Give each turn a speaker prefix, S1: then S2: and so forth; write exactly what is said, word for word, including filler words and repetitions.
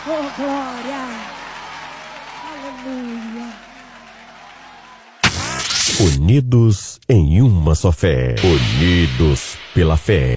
S1: Oh, glória. Aleluia.
S2: Unidos em uma só fé. Unidos pela fé.